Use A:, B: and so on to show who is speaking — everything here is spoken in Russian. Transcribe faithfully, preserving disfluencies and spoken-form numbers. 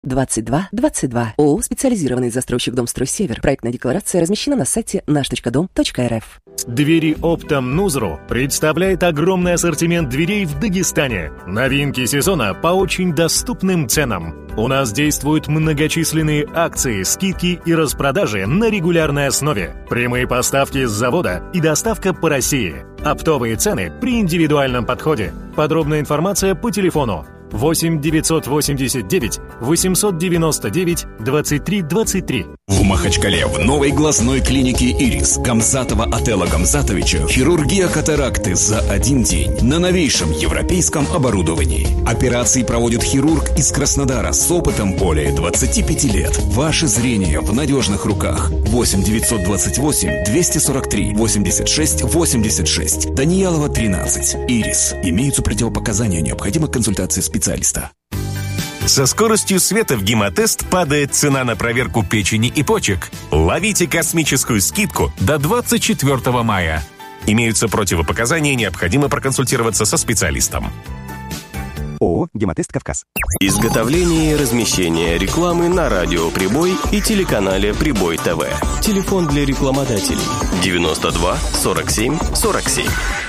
A: двадцать два двадцать два. ООО «Специализированный застройщик Домстрой-Север». Проектная декларация размещена на сайте наш точка дом точка эр эф.
B: Двери Оптом Нузру представляет огромный ассортимент дверей в Дагестане. Новинки сезона по очень доступным ценам. У нас действуют многочисленные акции, скидки и распродажи на регулярной основе. Прямые поставки с завода и доставка по России. Оптовые цены при индивидуальном подходе. Подробная информация по телефону восемь девятьсот восемьдесят девять восемьсот девяносто девять двадцать три двадцать три.
C: В Махачкале в новой глазной клинике «Ирис» Гамзатова Атела Гамзатовича хирургия катаракты за один день на новейшем европейском оборудовании. Операции проводит хирург из Краснодара с опытом более двадцати пяти лет. Ваше зрение в надежных руках. восемь девятьсот двадцать восемь двести сорок три восемьдесят шесть восемьдесят шесть. Даниялова, тринадцать. «Ирис». Имеются противопоказания, необходима консультация специалиста.
D: Со скоростью света в Гемотест падает цена на проверку печени и почек. Ловите космическую скидку до двадцать четвёртого мая. Имеются противопоказания, необходимо проконсультироваться со специалистом.
E: ООО «Гемотест Кавказ».
F: Изготовление и размещение рекламы на радио «Прибой» и телеканале «Прибой ТВ». Телефон для рекламодателей девяносто два сорок семь сорок семь.